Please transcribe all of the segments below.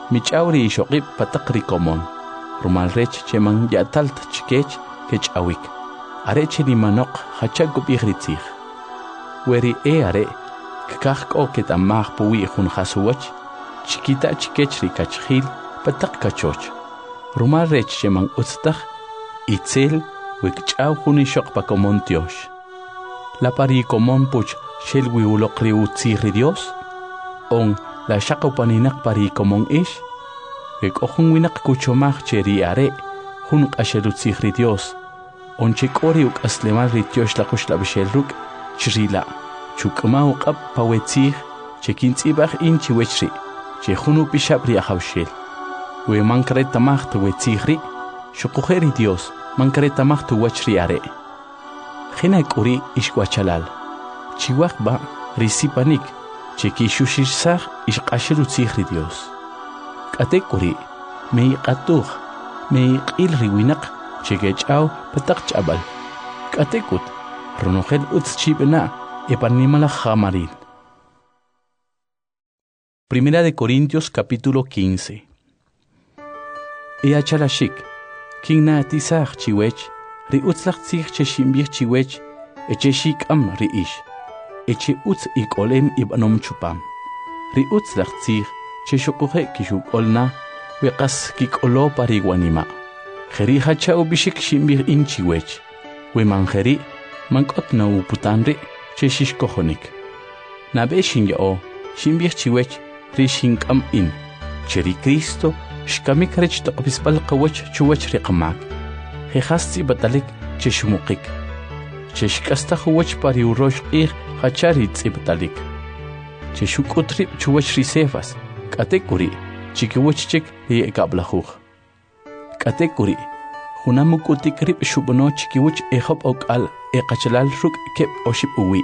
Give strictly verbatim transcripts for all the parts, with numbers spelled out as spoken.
mich'awri shoqib pataqri komon rumal rech cheman yatalt chikech kech'awik are chirimanok hachakop igritzig weri e are kakak o ketamaj puwi jun hasuwach chiquita chikechri kachjil pataq kachoch rumal rech cheman utztaj itzel wikch'aw juni shoq pa komon tiosh la pari komon puch shel wiuloqri utzigri Dios on la shaqopaninak pari komon ish wek ojun winak kuchomaj cheri are jun qasherutzigri Dios on chikori uk aslemal ritiosh la kush la bishelruk chirila chukma uqab pawetzig chekintzibaj in chiwechri che junu pishabri ahawshel we mankreta macht wetzigri shuqujeri Dios mankreta macht wachri are khina kuri ishkwachalal chiwaqba risipanik cheki shushishsaj ishqashirutzigri Dios k'ate kuri mei qatuj mei q'il riwinaq chekech'aw pataq ch'abal k'ate kut runojel utz chib'na epanimala jamaril. Primera de Corintios capítulo quince. Ea chalashik kingna tisaj chiwech ri utzlaq tzig che shimbir chiwech eche shik'am ri ish eche utz ikolem ibanom chupam ri utzlaq tzig che shuquje kishuk'olna weqas kik'olo pariguanima jeri hacha ubishik shimbir in chiwech we manjeri mank'ot na uputanri che shishkojonik nabe shinya'o shimbir chiwech ri shink'am in cheri Cristo shkamik rech toqbispal qawach chuwach riqmak jehasti batalik che shmuqik che shkasta huwach pari urosh qig hachari tzibtalik che shuk'utrib chuwach risefas k'ate kuri chikiwachchik ri ekablajuj k'ate kuri junamuk'utik rib shub'no chikiwach ejop ok'al eqachalal ruk' keb oxib uwi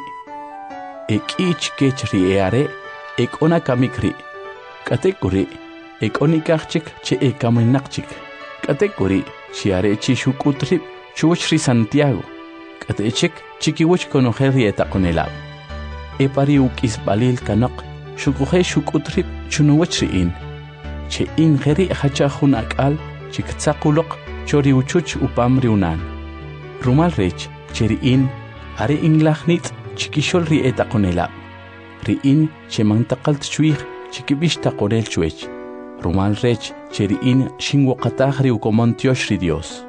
ek'ich kech ri eare ek'ona kamik ri k'ate kuri ek'onikajchik che ekaminaqchik k'ate kuri xiare chi shuk'utrib chuwach ri Santiago k'ate chik chikiwach konojel ri etaqonelab epari uk'isbalil kanoq shukuje shuk'utrib chunuwach ri in che in jeri hacha jun ak'al chiktzaquluq chori uchuch upam riunan rumal rech che ri in are in lajnitz chikishol ri etaqonelab ri in che mantaqalt chuij chikibish taqorel chuech rumal rech che ri in shinwoqataj ri ukomon tiosh ri Dios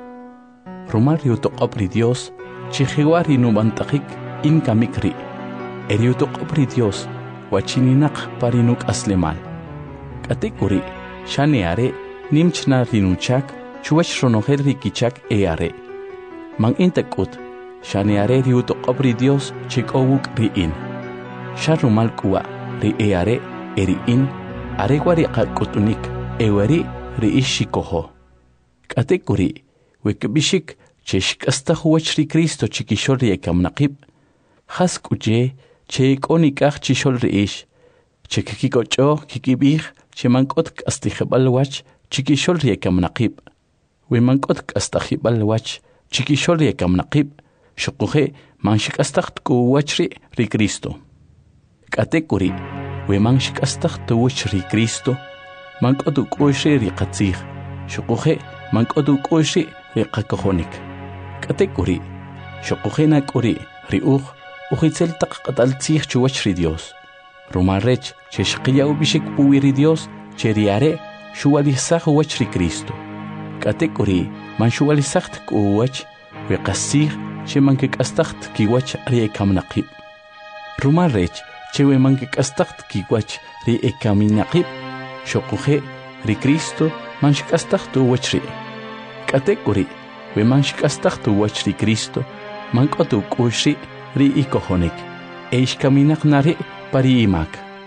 rumal ri utoqob ri Dios che jewa ri numantaqik in kamik ri eri utoqob ri Dios wachininaq parinuk aslemal k'ate kuri shane are nimchna rinuchak chuwach ronojel ri kichak e are man intakut shane are ri utoqob ri Dios chik'owuk ri in sharumal kuwa ri e are eri in are wari qak'utunik ewari ri ishikojo k'ate kuri wekbishik che shk'asta huwach ri Cristo chikishol ri ekamnaqib jas k'uche che ik'onikaj chixol ri ish che kikikoch'o kikib'ij che mank'ot k'astijeb'al wach chikixol ri ekamnaqib we mank'ot k'astajib'al wach chikixol ri ekamnaqib xuquje man xik'astaj tk'uwach ri ri Cristo k'ate kuri we man xik'astaj tuwach ri Cristo mank'ot uk'u'x ri ri qatzij xuquje mank'ot uk'u'x ri ri qakojonik k'ate kuri xuquje nak'uri ri uj ujitzel taq q'atal tzij chuwach ri Dios rumal rech che xqiya ubishik puwi ri Dios che ri are xuwalisaj wach ri Cristo k'ate kuri man xuwalisaj tk'uwach we qassij che man kik'astaj tkiwach ri ekamnaqib rumal rech che we man kik'astaj tkiwach ri ekaminaqib xuquje ri Cristo man xik'astaj tuwach ri k'ate kuri we man xik'astaj tuwach ri Cristo man k'ot uk'u'x ri ri ikojonik e ixkaminaq nari pari imak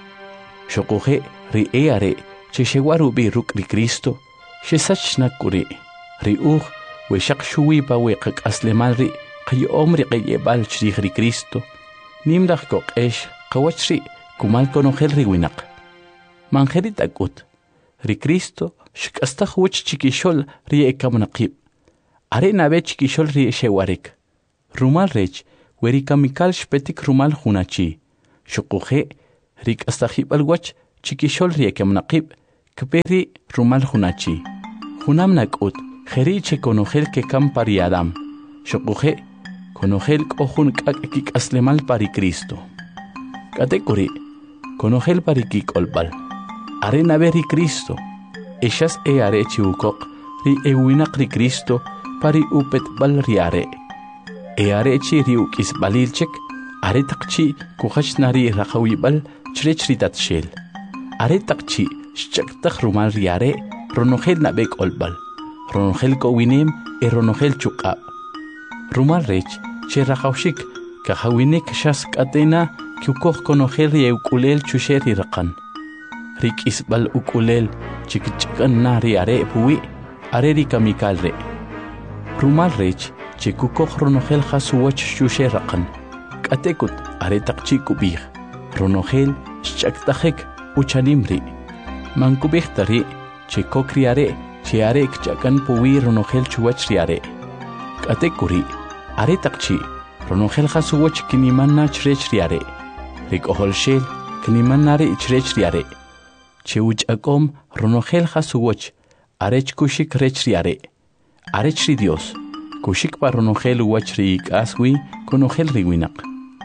xuquje ri e are che xewar ubi ruk' ri Cristo xesach nak'uri ri uj we xaq xuwipa we qak'aslemal ri qayo'om ri qe'yeb'al chriij ri Cristo nimraj koq'ex qawach ri kumal konojel ri winaq manjeri t'ak'ut ri Cristo xk'astaj wach chikixol ri ekamnaqib are nabe chikixol ri xewarik rumal rech weri kamikal xpetik rumal junachi xuquje ri k'astajib'al wach chikixol ri ekamnaqib kperi rumal hunachi. Hunam nakut, jeri che konogel que cam pari Adam. Shokuje, konogel kohun kak kik aslemal pari Cristo. Katekuri, konogel pari kik olbal. Arena beri Cristo. Ellas e are chiukok, ri ewinak ri Cristo, pari upet bal riare. E are chi riukis balilchek, are takchi kuhachnari rakawi bal chrechri tatshel. Are takchi shchak tak rumal riare, ronogel nabek olbal. Ronogel ko winem e ronogel chukab. Rumal rech, che rakawshik, kahawinek shas katena, kiukok konogel ri eukulel chusheri rakan. Rik isbal ukulel, chikichakan na riare puwi, are ri kamikal re. Rumal rech, che kukok ronogel hasuwach chushe rakan. Katekut are takchi kubih. Ronogel shchaktajek uchanimri. Mankubih tari, che kokriare, che are kchakan puwi ronogel chuwach riare. Katekuri, are takchi, ronogel hasuwach kinimanna chrech riare. Rik oholshel, kinimanare ichrech riare. Che uchakom ronogel hasuwach, arech kushik rech riare. Arech ri Dios, kushik pa ronogel uwach ri aswi, konogel riwinak.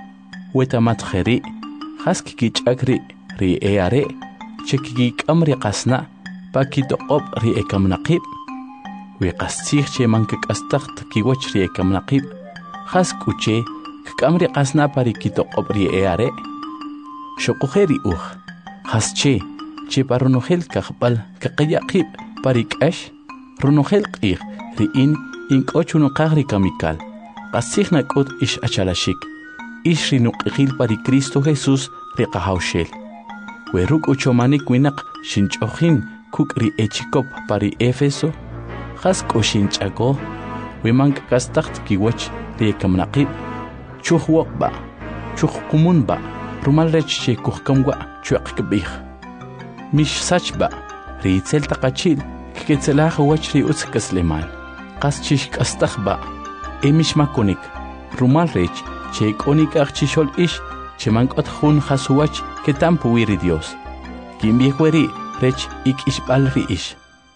Wetamat jeri, has kikich agri, ri eare, chekik amri qasna, pa kitokop ri ekamnaqib. Wiqastig che mankik astagt kiwach ri ekamnaqib, has kuche, kikamri qasna pari kitokop ri eare. Shokujeri uj, has che, che pa ronogel kakbal, kakayaqib, parik ash, ronogel qig, ri in, inkochuno qagri kamikal, qastig nakot ish achalashik. Ish rinuqigil pari Cristo Jesús riqahawshel. Weruk uchomanik winak shinchojin kuk ri echikop pari Éfeso. Has koshinchako, wemank kastakt kiwach ri ekamnaqib. Chuh wokba, chuh kumunba, rumal rech che kuhkamwa chuakbih. Mish sachba, ri itzel taqachil, kiketzelah wach ri utzkaslemal. Qas chish kastahba, emish makonik, rumal rech. Che konik achishol ish, che mankot hun hasuwach que tampu wiri Dios. Kim bihueri, rech ik ishbal ri ish.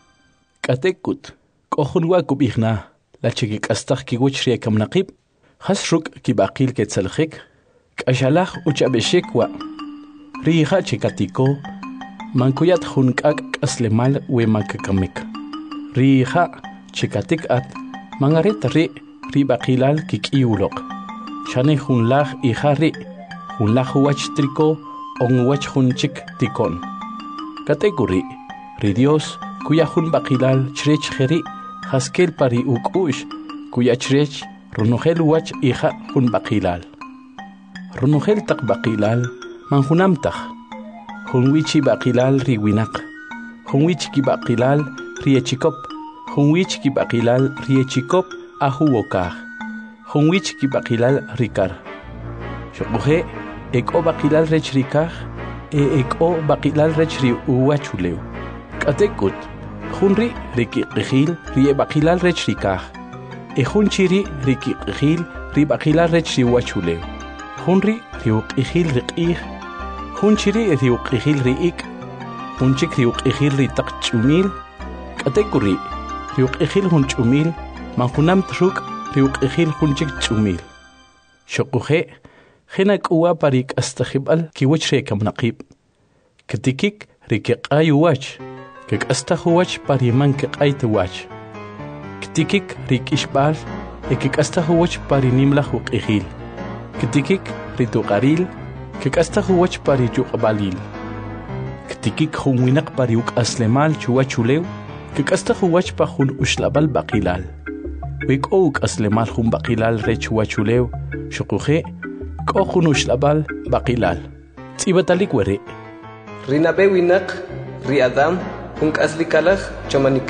Katekut, kohun wakub ihna, la chekik astach kiwich ri kamnaqib, hasruk kibakil ketzelchik, kashalach uchabeshek wa. Ri iha chekatiko, mankuyat hun kak aslemal we makakamik. Ri iha chekatik at, mangaret ri, ri bakilal kik iulok. Shane hunlach ihari, hunlach huach triko, on huach hunchik tikon. Kategori, ri Dios, kuya hun bakilal chrech jeri, haskel pari ukush, kuya chrech, runogel huach iha hun bakilal. Runogel tak bakilal, manhunam tak. Hunwichi bakilal riwinak. Hunwich ki bakilal riechikop. Hunwich ki bakilal riechikop ahuwokah. Hunwich ki bakilal rikar. Shokuje, eko bakilal rech rikar, e eko bakilal rech ri uwachuleu. Katekut, hunri riki qihil ri bakilal rech rikar. E hunchiri riki qihil ri bakilal rech ri uwachuleu. Hunri ri uqihil riqih. Hunchiri ri uqihil riik. Hunchik ri uqihil ri taqchumil. Katekuri, ri uqihil hunchumil, manhunam truk. Riuk ejil hunchik chumil. Shokuje, jenak uwa parik astahibal kiwach rekamnaqib. Ketikik rikik ayuwach, kik astahuwach pariman kik aytuwach. Ketikik rikishbal, ekik astahuwach parinimlah uk ejil. Ketikik rituqaril, kik astahuwach parijuqbalil. Ketikik hunwinak pariuk aslemal chuwachulew, kik astahuwach pahun ushlabal bakilal. Wik ook aslemal hun bakilal rech wachulew, shokuje, kohun ushlabal bakilal. Tsibatalik were. Rinabe winak, ri Adam, hunk aslikalach chomanik.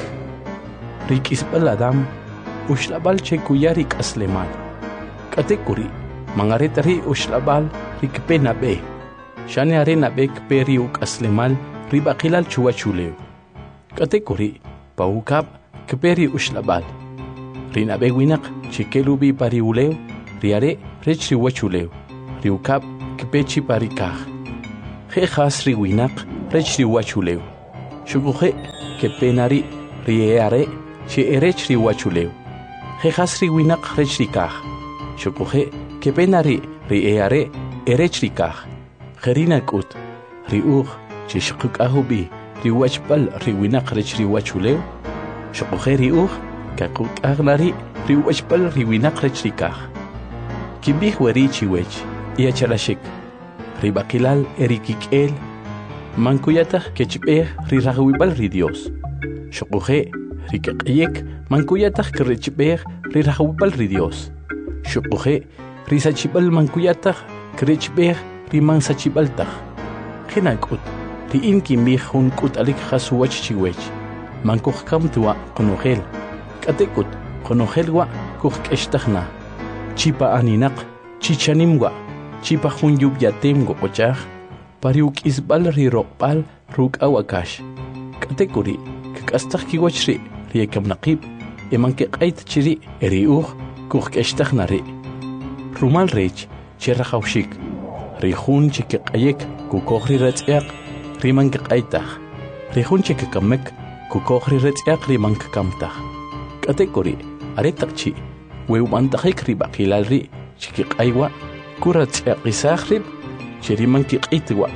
Rik isbal Adam, ushlabal che kuyarik aslemal. Katekuri, mangaretari ushlabal rik penabe. Shane arenabe kperi uk aslemal ri bakilal chuwachulew. Katekuri, paukab kperi ushlabal. Rina bewinak, chikelubi pari uleu, riare, rechri wachuleu, riukap, kipechi parikaj. Jejas riwinak, rechri wachuleu. Shukuje que penari rieare che erech riwachuleu. Jejas riwinak rechrikaj. Shukuje que penari rieare erech rikaj. Gerina kut riuj che shukuk ahubi riwachpal riwinak rech riwachuleu. Shukuje riuj kakuk agnari riwachpal riwinak rech rikaj. Kibih weri chiwech iachalashik. Ribakilal erikik el. Mankuyatah kechipeh rirahwibal ri Dios. Shukuje rikaqyek mankuyatah kerechipeh rirahwibal ri Dios. Shukuje risachibal mankuyatah kerechipeh rimansachibal-tah. Kinakut riin kimbih hun kut alik khasuwach chiwech. Mankuj kam tuwa konogel. Katekut konogel wa kuj keshtahna. Chipa aninak chichanim wa. Chipa hun yub yatem go ochaj. Pariuk isbal ri roqpal ruk awakash. Katekuri kakastaq kiwachri riyakam naqib emanke qait chiri eriuj kuj keshtahna ri. Rumal rech cherrahawshik. Rihun chikaqayek kukojri retz'yaq rimanke qaitaj. Rihun chikakamek kukojri retz'yaq rimanke kamtaj. Katekuri aretaqchi weumantajik ribaqilal ri chikiqaywa kuratz'yaq isaj rib cherimanki q'itwa.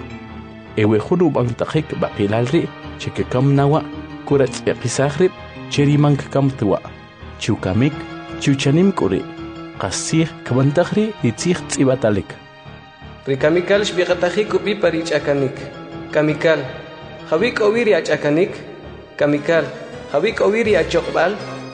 Ewe junu bantajik baqilal ri chikakam nawa kuratz'yaq isaj rib cherimank kamtwa. Chukamik chuchanim kuri qasij kabantaj ri ritzij tz'ibatalik. Rikamikal shbiqatajik upi parich akanik. Kamikal, Javik oviri achakanik. Kamikal, Javik oviri achokbal.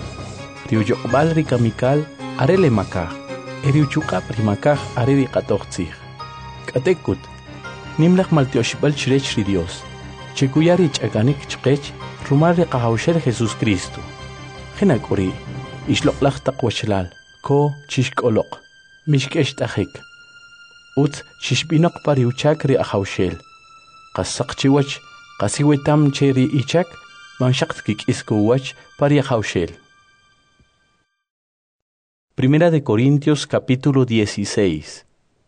Riuyokbal rikamikal arele makaj. Eriuchukap rimakaj areri qatoqtzij. Katekut nimlaq maltioshbal chirech ri Dios. Chikuyari chakanik chqech rumal ri qahawshel Jesús Cristo. Jinakuri ishloqlaq taqwachlal ko chishk'oloq mishk'eshtajik. Ut chishbinoq pariuchak ri ahawshel. Qasaq chiwach qasiwetam cheri ichak manshaq kik'iskuwach pari ahawshel. Primera de Corintios capítulo dieciséis.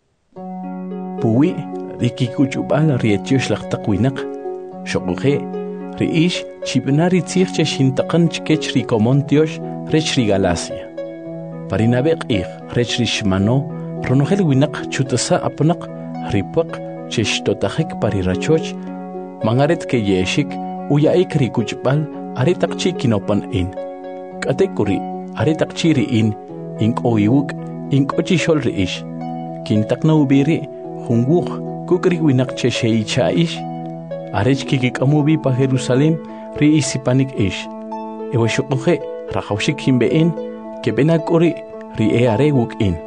Puwi rikikuchubal rietiosh laqtaqwinak. Shokuje riish chibnari tzirche shintaqan chkech rikomontiosh rech rigalacia. Parinabeq ig rech rishmano ronogel winak chutasa apnak ripak cheshtotajik parirachoch mangaret ke yeshik uyaik rikuchbal aretaqchi kinopan in. Katekuri aretaqchi riin inkoiwuk inkochishol riish. Kintakna ubiri hunguj kukri winak chesheicha ish. Arech kikikamubi pa Jerusalem ri isipanik ish. Ewa shukuje rajawshik himbein kebenakuri ri eare wuk in.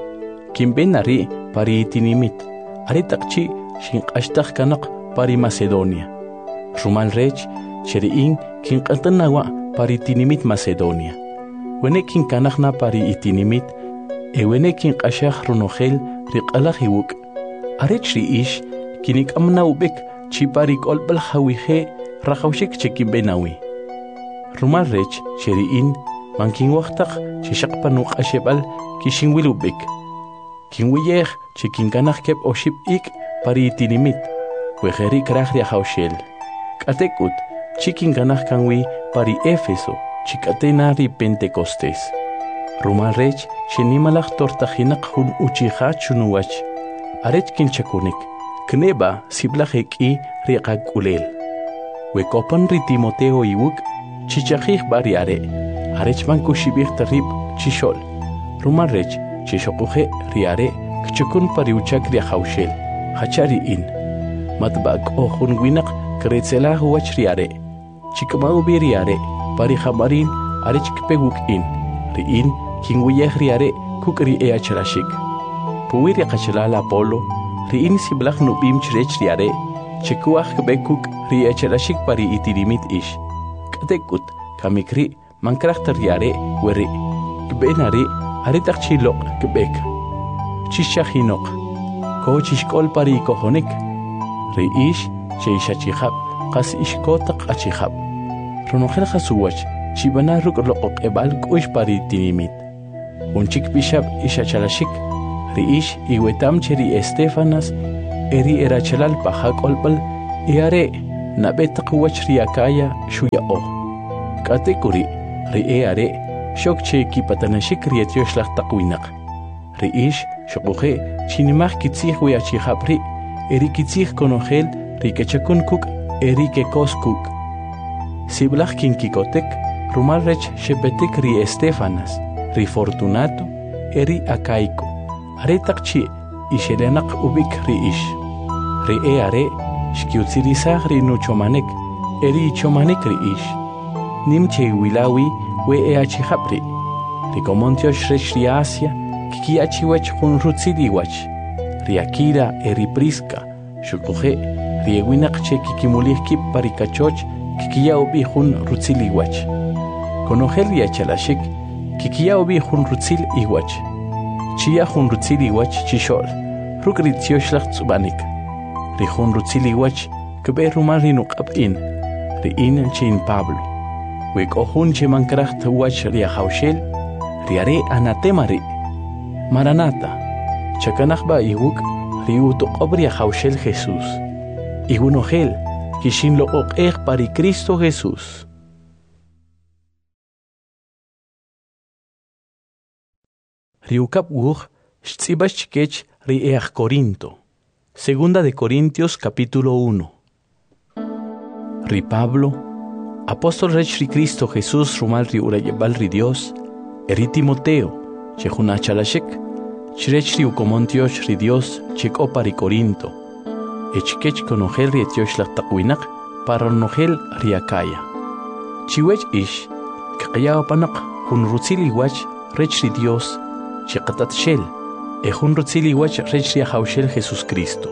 Kimbenari pari itinimit. Aretaqchi shinqashtaj kanak pari Macedonia. Rumal rech cheriin kinqantanawa pari itinimit Macedonia. Wene kinkanajna pari itinimit. Ewene kinqashaj runogel riqalaj iwuk. Arech ri ish kinikamna ubik chiparik olbal hawije rajawshik chekimbenawi. Rumal rech cheriin mankinwaqtaq chishaqpanuq ashebal kishinwil ubik. Kinwiyej chikinkanaj kep oship ik pari itinimit. Wejeri kraj riahawshel. Katekut chikinkanaj kanwi pari Éfeso chikatena ri Pentecostés. Rumal rech chenimalaj tortajinaq hun uchija chunuwach. Arech kinchakunik. Kneba siblajek i riqakulel. Wekopan ri Timoteo iwuk chichajij bariare. Arech mankushibij tarib chishol. Rumal rech chishokuje riare kchukun pariuchak riahawshel. Hachari in. Matbak ohun winak kretzelah wach riare. Chikmau biriare pari hamarin arech kpeguk in. Riin kingwiyeh riare kukri eachalashik. Puwiri qachalala Apolo riin siblaj nubim chirech riare. Chikuaj kbekuk riachalashik pari itirimit ish. Katekut kamikri mankrachta riare weri. Kbenari aretaq chilok kbek. Chishajinok. Ko chishkol pari kohonik. Riish cheishachihab qas ishkotaq achihab. Ronogel khasuwach chibana ruk loqoq ebal kuish pari tinimit. Unchik bishab ishachalashik. Riish iwetam cheri Estefanas eri erachalal pahak olbal eare nabetaq wach riakaya shuya o. Katekuri ri e are shok che kipatanashik rietyosh taqwinaq. Ri ish shoquje chinimaj kitzij wiachijapri eri kitzij konojel ri kechakunkuk eri kekoskuk. Siblaj kinkikotek rumal rech shepetik ri Estefanas ri Fortunato eri Acaico. Are taqchi ishelenaq ubik ri ish. Ri e are shkiutzirizaj ri nuchomanek eri ichomanek ri ish. Nimche wilawi we e achijapri. Ri komontiosh rech ri Asia kiki achiwach kun rutziliwach. Ri Akira eri Prisca shukuje ri ewinaq che kikimulij kip parikachoch kikiya ubi hun rutziliwach. Konojel ri achalashik kikiya ubi hun rutzil iwach. Chia hun rutziliwach chishol ruk ri tioshlag tzubanik. Ri hun rutziliwach kbe rumal ri nuqab'in ri in chin Pablo. Wek ohun che mankracht wach ri haushel ri are anatema ri. Maranata, chakanakba iwuk riuto obria haushel Jesús. Igunogel, kishin lo oqej pari Cristo Jesús. Riukap wuj, shtzibach kech rieach Corinto. Segunda de Corintios capítulo uno. Ri Pablo, apóstol rech ri Cristo Jesús rumal ri urayebal ri Dios, eri Timoteo, Chejuna chalashik, chirech ri ukomontiosh ri Dios, chek opari Corinto. Echkech konogel ri etiosh la taqwinak, para nogel ri Acaya. Chiwech ish, kaqaya opanak, hun rutzili wach, rech ri Dios, chekatat shel, e hun rutzili wach rech ri haushel Jesus Cristo.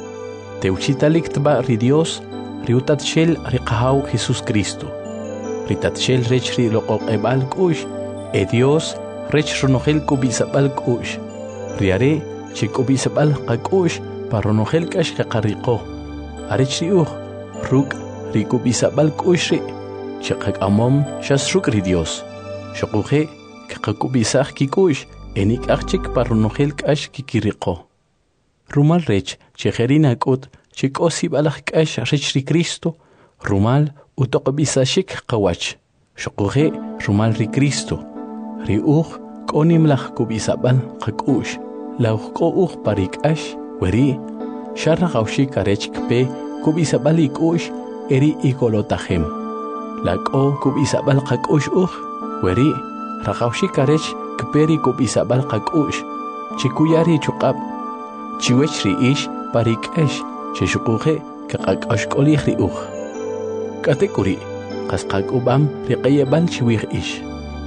Teuchitalik tba ri Dios, ri utat shel ri qahau Jesus Cristo. Ritat shel rech ri loqoq ebal kush, e Dios, rech ronogel kubisabal kush. Riare, che kubisabal qakush, paronogel kash kaqariqo. Arech riuj, ruk, ri kubisabal kush ri. Che qakamom, shas ruk ri Dios. Shokuje, kaqakubisaj kikush, enik archik paronogel kash kikiriqo. Rumal rech, che gerina kut, che kosibalaj kash rech ri Cristo, rumal utoqbisashik qawach. Shokuje, rumal ri Cristo. Ri uj konim laj kubisabal qakush, lauj ko uj parik ash, weri, sharra gaushi karech kpe kubisabal ikush, eri ikolotajem. La ko kubisabal qakush uj, weri, ragaushi karech kperi kubisabal qakush, chikuyari chuqab, chiwech ri ish parik ash, chishukuje kaqakash kolih ri uj. Katekuri, qasqakubam riqayebal chiwih ish.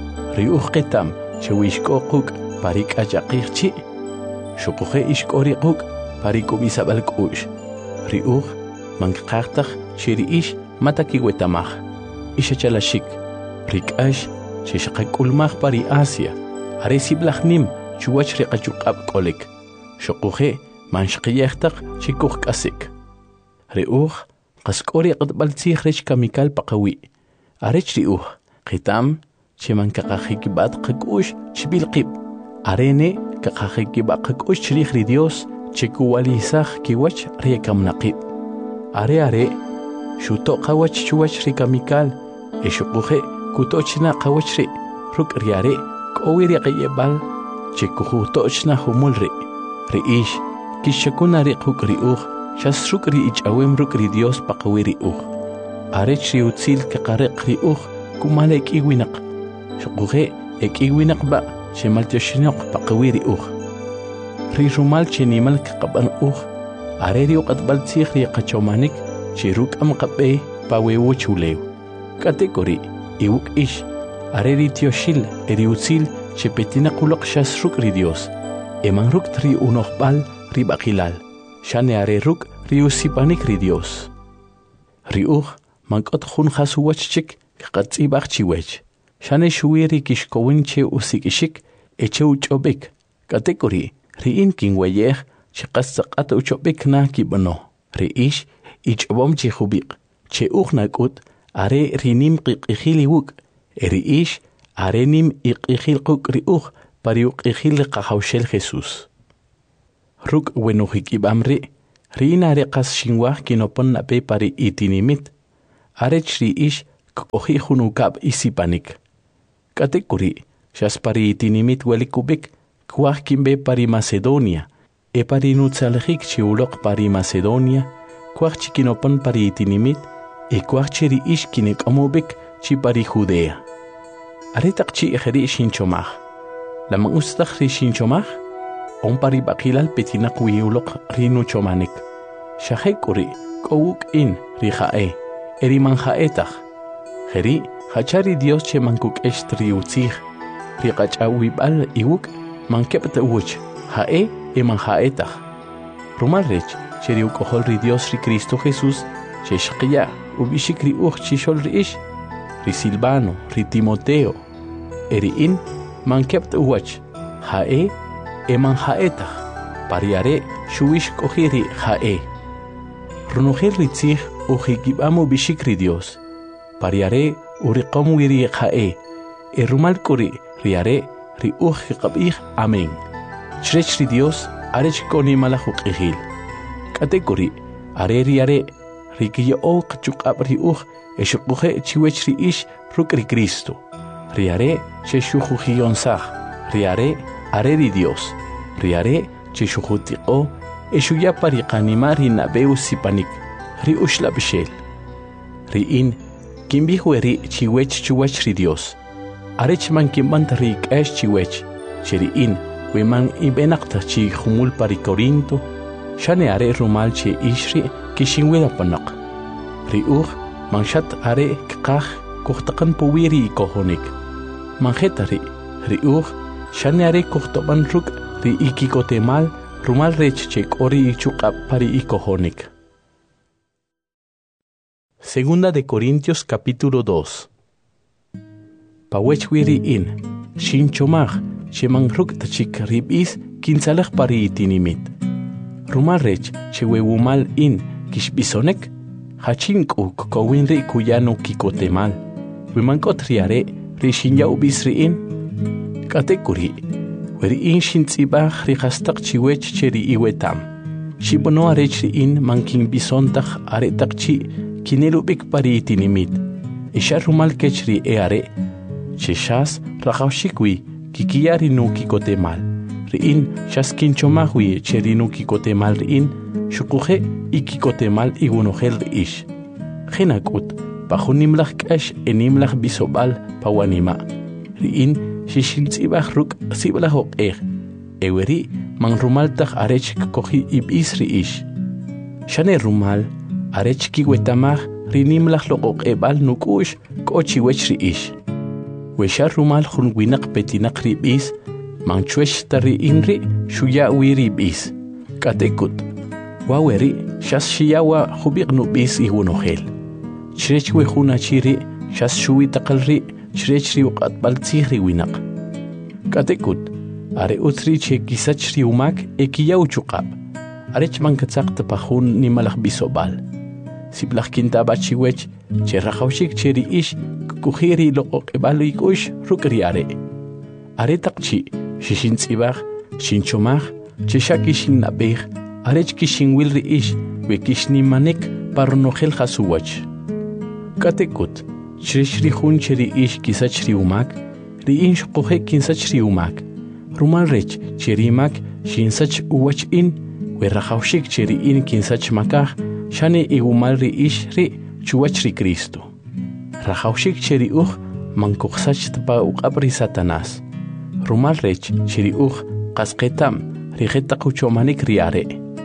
Riuj qitam chewishko quk parik achaqirchi. Shukuje ishkori quk parikubisabal kush. Riuj mankqartaq chiri ish matakiwetamaj. Ishachalashik. Rikash chishqakulmaj pari Asia. Aresiblajnim chuwach riqachuqab kolik. Shukuje manshqiyaqtaq chikuj kasik. Riuj qaskori qatbaltzij rech kamikal paqawi. Arech riuj qitam Cheman kaqajikibat qakush chbilqib. Arene kaqajikibat qakush chrij ri Dios chekuwalisaj kiwach riekamnaqib. Are are shuto qawach chuwach rikamikal eshukuje kutochna qawach ri ruk riare kowiri qayebal chekujutochna humulri. Ri ish kishakuna ri quk ri uj shas ruk ri ichawem ruk ri Dios paqawiri uj. Are chri utzil kaqariq ri uj kumalek iwinaq. Shukuje ekiwinak ba shemaltioshinoq paqawiri uj. Ri rumal chenimal kaqaban uj. Areri uqatbal tzij ri qachomanik chiruk am qabe pawewo chulew. Katekori iwuk ish. Areri tioshil eri utzil chepetina qulaq shas ruk ri Dios. Eman ruk tri unoqbal ri baqilal. Shane are ruk ri usipanik ri Dios. Ri uj mankot jun jasuwach chik kaqatzibaq chiwech. Shane shuiri kishkowinche usikishik eche uchobik. Katekori ri in kingweyej chiqasaqat uchobik na kibano. Ri ish ichobom chihubik. Che ugnakut are rinim qiqihiliwuk. Eri ish are nim iqihilquk ri uj pariuqihil qahawshel Jesus. Ruk wenujik ibamri Rin are qas shinwah kinopon nape pari itinimit. Arech ri ish kohi hunukab isipanik. Katekuri, shas pari itinimit welikubik, kwah kimbe pari Macedonia. E pari nutsalhik chiulok pari Macedonia, kwah chikinopon pari itinimit, e kwah chiri ish kinek amobik chi pari Judea. Aretak chi ejeri shinchomah. Lamang ustak ri shinchomah, on pari bakilal petinak wiulok rinu chomanik. Shahekuri, kowuk in ri jae, eri man jaetach. Jeri, hachari Dios che mankuk estri utzig, ri qachawibal iwuk man kepta uch, jae e man jaetach. Rumalrech, cheri ukohol ri Dios ri Cristo Jesús, che shqiya, ubishik ri uch chishol ri ish, ri Silvano, ri Timoteo, eri in man kepta uch, jae e man jaetach. Pariare, shuish kohiri jae. Runugel ritzig ujikibamo bishikri Dios. Pariare uriqom wiri jae. E rumal kuri riare ri ujikabih amen. Shrech ri Dios arech koni malahuk ihil. Kate kuri are riare rikiyo o kachukab ri uj eshukuhe chiwech ri ish ruk ri Cristo. Riare sheshujujion sah. Riare are ri Dios. Riare cheshujutiko eshuya pariqanimar hinabeu sipanik, ri ushla bishel. Ri in, kimbihueri chiwech chuwech ri Dios. Arech man kimbant ri kash chiwech, chiri in, weman ibenakta chi humul pari Corinto, shane are rumal chi ishri kishinwela panak. Ri uj, manshat are kikah kuhtakan puwiri ikohonik. Manjetari, ri uj, shane are kuhtoban ruk ri ikikotemal, rumal rech chek ori ichukap pari ikohonik. Segunda de Corintios capítulo dos. Pawechwiri in, shinchomach, shemangruk tachik ribis kinsalach pari itinimit. Rumal rech chewewumal in, kishbisonek, hachinku kowinri kuyano kikotemal. Wimankot riare, rishinya ubisri in. Katekuri, weri in shintzibach rihastak chiwech cheri iwetam. Shibono arech ri in mankin bisontach aretak chi kinelubik pari itinimit. Isha rumal kechri e are. Cheshas rajawshikwi kikiyari no kikotemal. Ri in shas kinchomahwi cheri no kikotemal ri in shukuhe ikikotemal igunohel ri ish. Genakut, pahunimlach kash enimlach bisobal pawanima. Ri in shishintzibach ruk siblahok er. Eweri man rumaltach arech kohi ibis ri ish. Shane rumal arech kiwetamach rinimlach lokok ebal nukush kochi wech ri ish. Weshar rumal hun winak petinak ri bis man chwesh tari inri shuya wiri bis. Katekut. Waweri shas shiyawa hubik nu bis ihunohel. Chrech we huna chiri shas shui takalri chrech ri uqat baltzihri winak. Katekut. Are utri che kisach ri umak ekiyaw chukab. Arech man katzak tapahun ni malak bisobal. Siblach kinta bachiwech che rajawshik cheri ish kuhiri lokok ebalo ikush rukri are. Are takchi shishintzibach shinchomach che shakishin nabeh arech kishin wilri ish we kishni manek parnohel hasuwach. Katekut chreshri hun cheri ish kisach ri umak ri insh kuhe kinsach ri umak. Rumal rech cheri mak shinsach uwach in we rajawshik cheri in kinsach makah shane igumal ri ish ri chuwach ri Cristo. Rajawshik cheri uj mankuksach tpa uqabri Satanás. Rumal rech cheri uj qasqetam rijeta kuchomanik riare.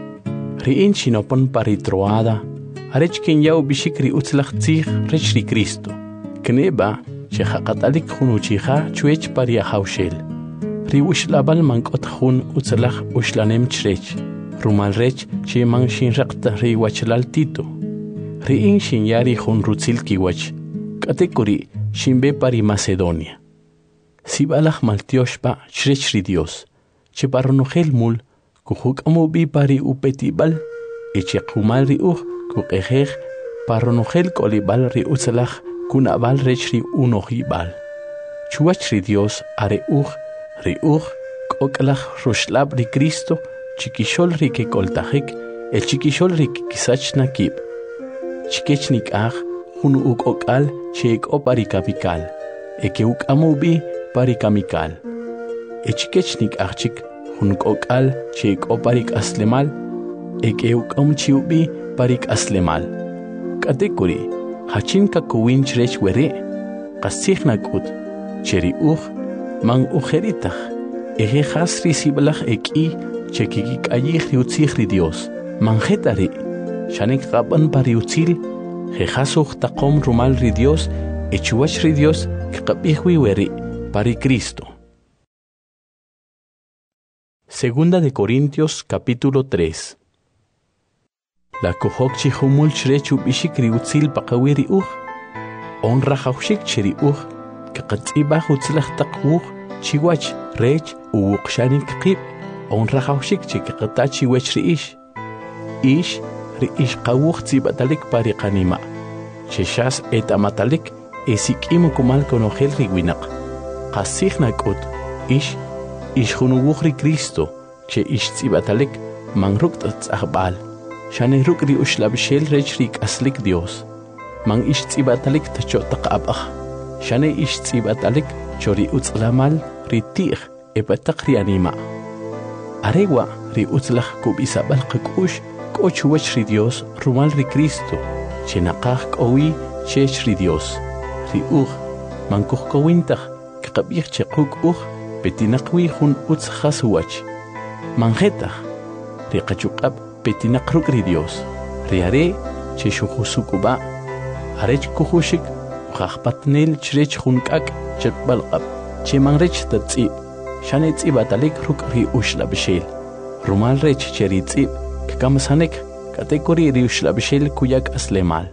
Ri in shinopon pari troada arech kin yaw bishik ri utzlach tzig rech ri Cristo. Kneba shehaqatalik hunuchiha chuech pari ahawshel. Ri ushlabal mankot hun utzlach ushlanem chrech. Rumal rech chi man shinraqta ri wachlal tito. Ri in shinyari hun rutzil kiwach. Katekuri shimbe pari Macedonia. Sibalach maltioshpa chrech ri Dios. Che parnohel mul kuhuk amobi pari upetibal. Eche kumal ri uj kukejej parnohel kolibal ri utzlach kunabal rech ri unohibal. Chuach ri Dios are uj ri uj koklach rushlab ri Cristo chikishol ri ke koltajik el chiquixol rik kisach nakib. Chikechnik aj, hun uk okal, chek o parikabikal. Eke uk amubi parikamikal. E chikechnik ajchik, hun okal, chek o parik aslemal. Eke uk amchiubi parik aslemal. Katekuri, hachin kakuwin chrech were, kasich nakut, cheri uj, man ujeritach, eje hasri siblach eki, chekikik ayich riutzich Dios, manjetari, shanek raban pariutzil, jejasuj takom rumal ri Dios, echuach ri Dios, kikapijwi weri, pari Cristo. Segunda de Corintios capítulo tres. La kohok chihumul chrechu bishik riutzil pakawiri uj, honra haushik cheri uj, kakatsiba hutzlach takuj, chiwach rech uwukshanik qib, honra haushik chikakatachi wech riish. Ish riish qawuj tsibatalik pariqanima, cheshas etamatalik esikim kumal konojel riwinak. Qasih nakut, ish, ish hunuwuj ri Cristo, che ish tsibatalik mangruk tatzahbal. Shane ruk ri ushlabshel rech rik aslik Dios. Man ish tsibatalik tachotaq abach. Shane ish tsibatalik chori utzlamal ri tih epatak ri anima. Arewa ri utzlach kubisabal qakush kochuwach ri Dios rumal ri Cristo. Chenaqaj kowi chech ri Dios. Ri uj man kuj kowintach kaqabih chekuk uj petinaqwi hun utz khaswach. Manjetach ri qachukab petinaqruk ri Dios. Riare che shujusukuba. Arech kujushik uqaqpatnel chrech junkak chetbalqab. Che mangrech tatsib. Shane tsibatalik ruk ri ushlabshel. Rumal rech cheri tsib. Kkamsanek katekuri ri ushlabshel kuyak aslemal.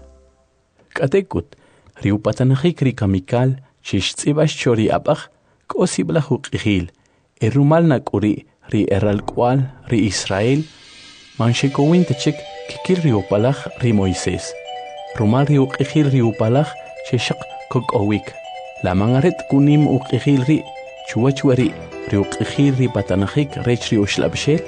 Katekut ri upatanajik ri kamikal chish tsibash chori abach kosibla huqihil. Erumal nakuri ri eralkwal ri Israel. Manshekowin techik kikil riupalach ri Moisés. Rumal ri uqihil ri upalach cheshak kokowik. La mangaret kunim uqihil ri chuachwari ri uqihil ri patanajik rech ri ushlabshel.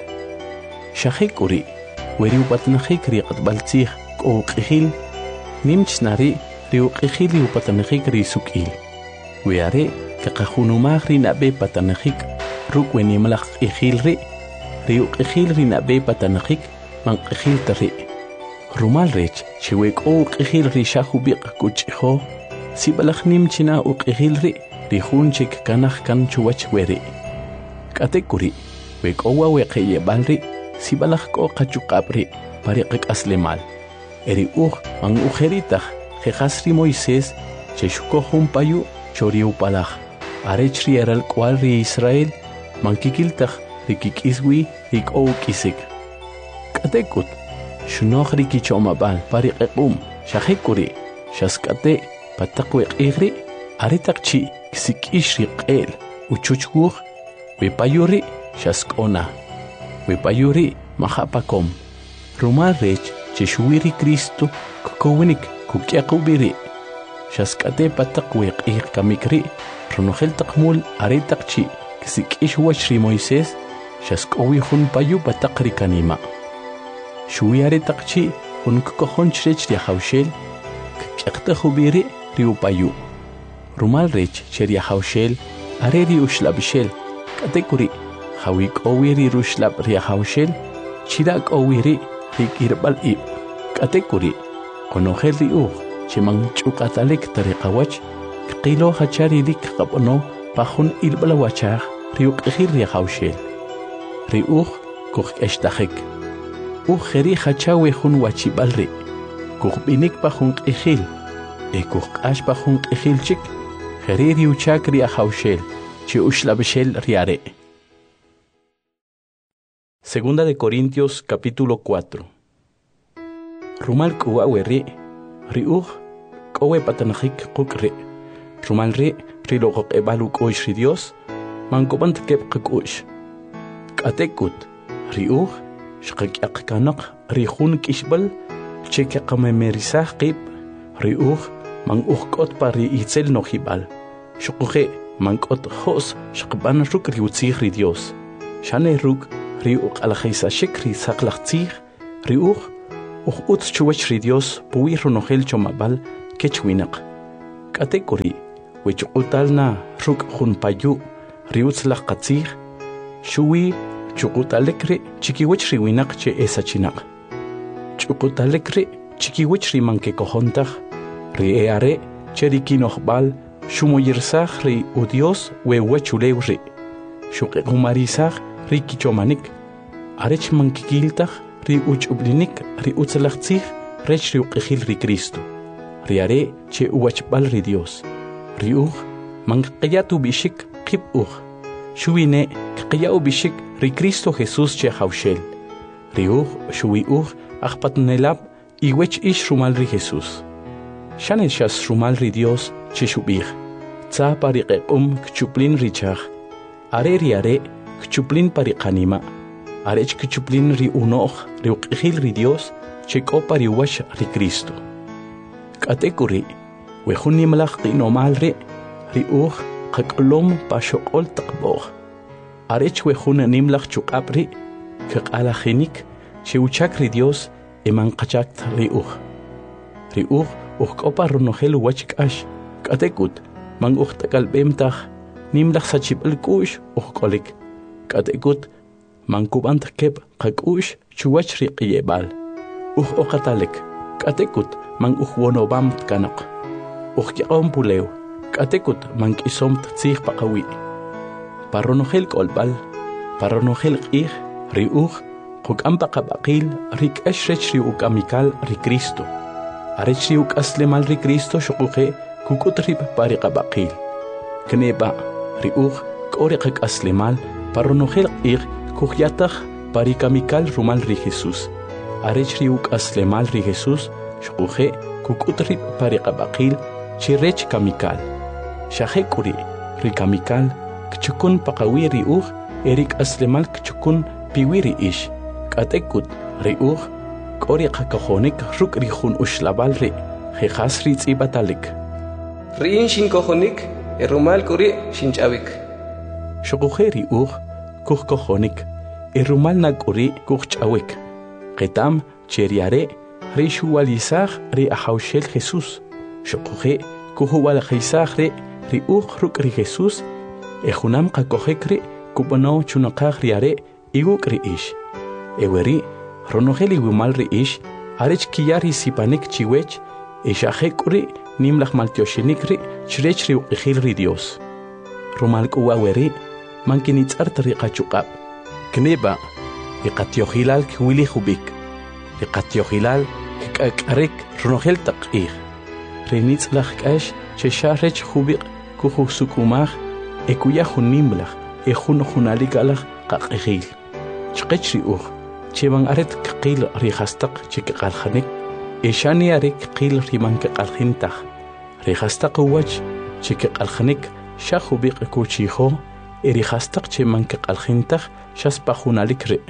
Shahik uri weri upatanajik ri qatbaltzih uqihil nimchnari ri uqihil ri upatanajik ri sukil. Weare kaqahunumaj ri nabe patanajik ruk wenimlach ihil ri ri uqihil ri nabe patanajik man qihil tari. Rumal rech chiwek o uqihil ri shahubiq kuchiho sibalach nimchina uqihil ri ri hunchik kanaj kan chuwach weri. Katekuri wek owa weqeye balri sibalach ko qachuqabri pariqik aslemal. Eri uj man ujeritach jejasri Moisés cheshuko humpayu chori upalach. Arech ri eral kwal ri Israel man kikiltach rikikiswi rik o kisik. Katekut shunoj rikichomabal pariqequm shahikuri shaskate patakweq igri aritakchi kisikish riqel uchuchguj wipayuri shaskona wipayuri mahapakom. Rumal rech cheshuwiri Cristo kukowinik kukyaqubiri shaskate patakweq ig kamikri runojel taqmul aritakchi kisikish wach ri Moisés shaskowi hun payu patakri kanima. Shuwi aritakchi hun kukohon chrech ri hawshel kyaqta hubiri ri upayu. Rumal rech cheri hawshel are ri ushlabshel katekuri hawik owiri rushlab ri hawshel chirak owiri ri kirbal ib. Katekuri konojel ri uj chimang chukatalik tariqawach qilo hachari rik qapono pahun ilbala wachaj ri uqihil ri hawshel. Ri uj kuj eshtahik. Uj jeri hachawe hun wachibalri. Kuj binik pahun qihil. E kuj qash pahun qihil chik. Jeri ri uchak ri hawshel. Chi ushlabshel riare. Segunda de Corintios capítulo cuatro. Rumal kuwawe ri. Ri uj kowe patanajik kukri. Rumal ri ri loqoq ebaluk oish ri Dios. Mankobant kep qikush. Katekut ri uj shqakyaq kanaq ri hun kishbal cheke qamemerisaj qib ri uj man uj k'ot pa ri itzel nojibal shuquje man k'ot jos shqban ruk ri utzij ri Dios shane ruk ri uq'alajisashik ri saqlaj tzij Riuj, uj utz chuwech ri Dios puwi ronojel chomabal kechwinak. Katekuri, wech utalna ruk junpayu, riutzlach katzir, shuwi chukutalekri chikiwech riwinak che esachinak. Chukutalekri chikiwech rimanke kohontach, ri eare che rikinojbal, shumoyirsach ri u Dios we wechulewri, shukekumarisach ri kichomanik, arech mankikiltach ri uchublinik ri utzlachtzich rech ri uqejil ri Cristo, ri are che uwachbal ri Dios, ri uj mankqiyatu bishik qib uj, shuwine qiyau bishik ri Cristo Jesús che haushel, ri uj shuwi uj ajpatnelab iwech ish rumal ri Jesús. Shanel shas rumal ri Dios che shubij, tza pariqequm kchuplin richach, are ri are kchuplin pariqanima, arech kchuplin ri unoch ri uqejil ri Dios che kopa ri wash ri Cristo. Katekuri, wejun nimlach qinomal ri, ri uj qaqlom pashoqol taqboj, arech wejun nimlach chuqab ri, qaqalajinik che uchak ri Dios eman qachakt ri uj. Ri uj uj kopa ronojel wach kash, katekut man uj takalbemtaj, nimlach sachibal kush uj kolik, katekut man kubant kep qakush chuwach ri qiyebal, uj oqatalek, katekut man uj wonobam tkanaq, uj yaqom pulew, katekut man kisom tzig paqawi. Paronojel kolbal, paronojel qij, ri uj qukam paqabaqil ri k'ashrech ri ukamikal ri Cristo, arech ri ukaslemal ri Cristo shuquqe kukutrib pariqabaqil. Kneba ri uj k'ori qakaslemal paronojel qij kujyataj parikamikal rumal ri Jesús, arech ri ukaslemal ri Jesús shuquqe kukutrib pariqabaqil chi rech kamikal. Shajekuri ri kamikal kchukun paqawi ri uj erik aslemal kchukun piwiri ish, katekut ri uj k'ori qakajonik ruk' ri jun uxlabal ri, jejas ri tz'ibatalik. Ri'in shinkojonik, erumal kuri shinch'awik. Shuquje ri uj kuj kojonik, erumal na k'uri kuj ch'awik. Qetam che ri are ri xuwalisaj ri ahawshel Jesús, shuquje kuj uwalaqisaj ri ri uj ruk' ri Jesús, ejunam qakojek ri kub'ono chunaqaj ri are iguk ri ish. Eweri ronojel iwimal ri ish arech kiyar isipanik chiwech eshajek ri nimlaj maltioxenik ri chrech ri uqejil ri Dios. Rumal k'uwa weri mankinitz'art ri qachuqab, kneba iqatioqilal kwili jubik, iqatioqilal k'ak'arek ronojel taq'ij, ri nitz'laj k'ax che xarech jubiq kujusukumaj ekuya jun nimlaj ejun junalikalaj qaq'ejil. Chqech ri uj cheban aret qil ri hastaq che qaljanik, eshani arek qil ri man qaljintaj, ri hastaq wach che qaljanik shajubiq kuchijo, eri hastaq che man qaljintaj shaspa junalik ri.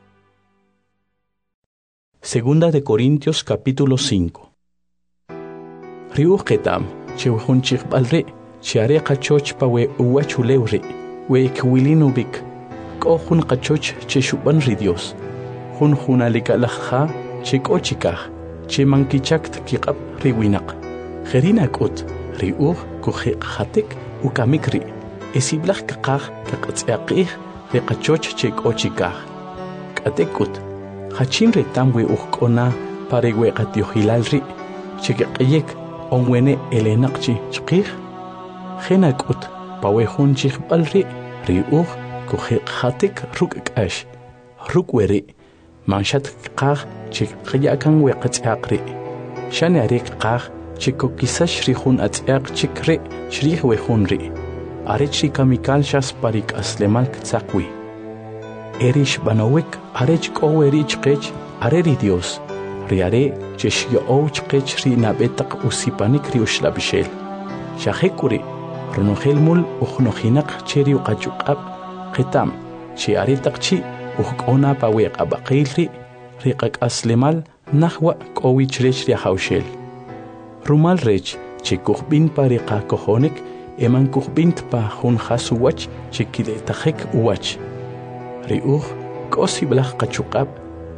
Segunda de Corintios capítulo cinco. Ri uj ketam che jun chiqbal ri che are qachoch pa we uwachulew ri, we kwilinu bik k'o jun qachoch che xuban ri Dios, jun junalikalajja che k'o chikaj che mankichakt kiqab ri winaq, jerina k'ut ri uj kujeqjatik ukamik ri, esiblaj kaqaj kaqatz'yaqij ri qachoch che k'o chikaj. K'atekut hachin retam we uj k'ona pare we qatioqilal ri che keq'yek onwene elenaq chi chqij, jena k'ut pa we jun chiqb'al ri ri uj kujeqjatik ruk' k'ax, ruk' weri manshat qaj che qyakan we qatz'yaq ri, xani are qaj che kokisax ri jun atz'yaq chik ri chrij we jun ri, arech ri kamikal xas parik aslemal ktzaqwi. Eri xbanowik arech k'o weri chqech are ri Dios, ri are che xyo'ow chqech ri nab'etaq usipanik ri uxlab'ixel. Xajekuri ronojel mul ujnojinaq che ri uqachuq'ab, qetam che are taqchi uj k'ona pa we q'ab'aqil ri ri qak'aslemal najwa k'o wi chrech ri ahawxel. Rumal rech che kujb'in pa ri qakojonik eman kujb'int pa jun jas uwach che kiletajek uwach. Ri uj k'o siblaj qachuq'ab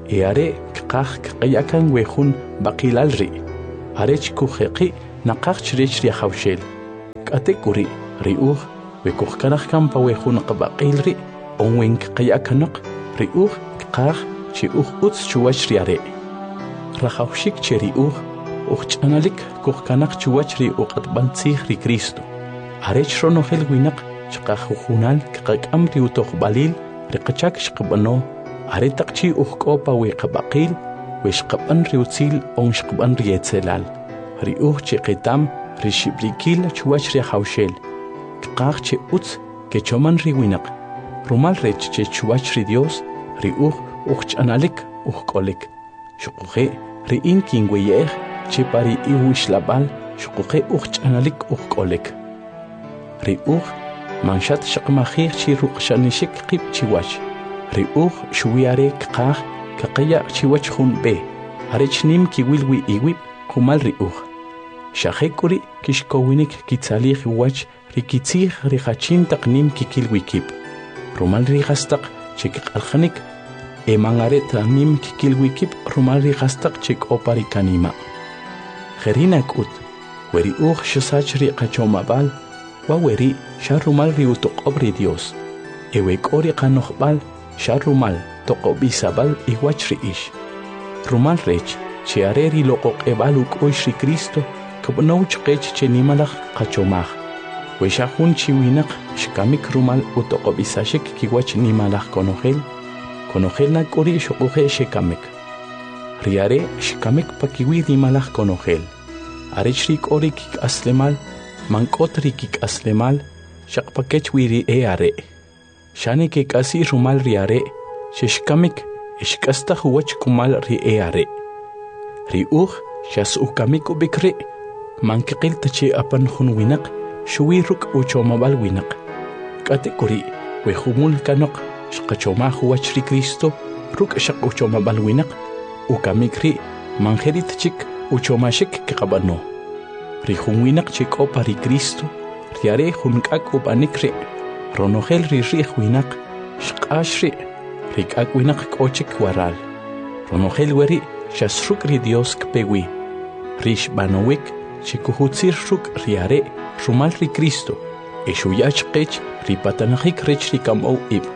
e are kqaq kqayakan wejun baqilal ri arech kujeqi naqaq chrech ri hawshel k'ate kuri ri uj we kujkanaj kan pa wejun qabaqil ri onwen kqayakanaq ri uj kqaq chi uj utz chuwach ri are rajawshik che ri uj uj ch'analik kujkanaj chuwach ri uqatb'al tzij ri Cristo arech ronojel winaq chqaq junal kqak'am ri utojb'alil ri qachak xqab'ano are taqchi uj k'opa we qabaqil we xqab'an ri utzil on xqab'an ri etzelal ri uj chi qitam ri xibrikil chuwach ri hawshel kqaq che utz ke choman ri winaq rumal rech che chuwach ri Dios ri uj uj ch'analik uj k'olik xuquje ri in kin weyej che pari iwixlab'al xuquje uj ch'analik uj k'olik ri uj manshat xaqmajij chi ruqxanixik qib chiwach ri uj xuwiare kqaq kaqaya chiwach jun be arech nim kiwilwi iwib kumal ri uj xajekuri kixkowinik kitzalij wach ri kitzij ri hachin taq nim kikilwi kib rumal ri gastaq che kqaljanik e mangaret nim kikilwi kib rumal ri gastaq che k'opa ri kanima jerina k'ut weri uj xusach ri qachomabal wa weri xa rumal ri utoqob ri Dios ewe k'ori qanojb'al xa rumal toqob'isabal iwach ri ix rumal rech che are ri loqoq'eb'al uk'oix ri Cristo kab'now chqech che nimalaj qachomaj we xa jun chi winaq xkamik rumal utoqob'isashik kiwach nimalaj konojel konojel na k'ori xuquje xekamik ri are xkamik pakiwi nimalaj konojel arech ri k'ori kik'aslemal mank'ot ri kik'aslemal xaqpakech wi ri e are xane kek'asi rumal ri are xexkamik ixk'astaj wach kumal ri e are ri uj xas'ukamik ub'ik ri mankiqil tachi apan jun winaq xuwi ruk' uchomab'al winaq k'ate kuri we jumul kanoq xqachomaj wach ri Cristo ruk' xaq uchomab'al winaq ukamik ri manjerit chik uchomaxik kiqab'ano ri jun winaq che k'opa ri Cristo ri are jun k'ak ub'anik ri ronojel ri ri'j winaq xq'ax ri ri k'ak winaq k'ochik waral ronojel weri xasruk' ri Dios kpewi ri xb'anowik che kujutzir ruk' ri are rumal ri Cristo e xuyach qech ri patanajik rech ri kam'ow ib'